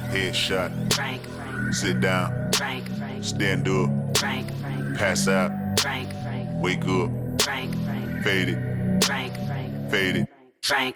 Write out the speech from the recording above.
Headshot. Frank, Sit down. Frank, Stand up. Frank, Pass out. Frank, Wake up. Frank, Fade it. Frank, Fade it. Frank.